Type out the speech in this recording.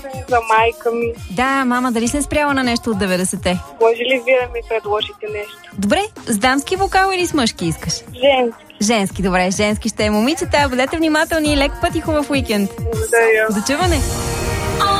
за майка ми. Да, мама, дали се спряла на нещо от 90-те? Може ли вие да ми предложите нещо? Добре, с дамски вокал или с мъжки искаш? Женски. Женски, добре, женски ще е. Момичета, бъдете внимателни, лек път и хубав уикенд. Благодаря. До чуване!